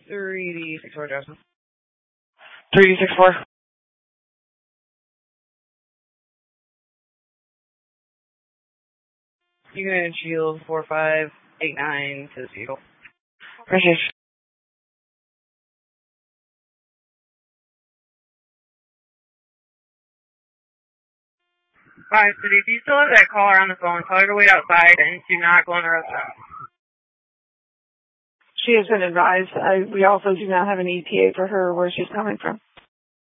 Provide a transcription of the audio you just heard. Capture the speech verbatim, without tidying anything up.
three D six four, Justin. three D six four. You can shield four five eight nine to the vehicle. Appreciate you. Alright, so if you still have that caller on the phone, tell her to wait outside and do not go in the restaurant. She has been advised. I, we also do not have an E T A for her where she's coming from.